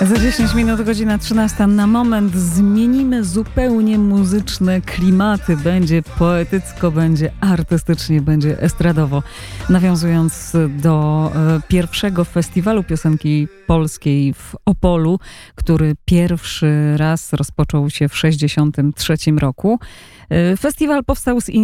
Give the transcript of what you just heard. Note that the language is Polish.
Za 10 minut, godzina 13. Na moment zmienimy zupełnie muzyczne klimaty. Będzie poetycko, będzie artystycznie, będzie estradowo. Nawiązując do pierwszego festiwalu piosenki polskiej w Opolu, który pierwszy raz rozpoczął się w 1963 roku. Festiwal powstał z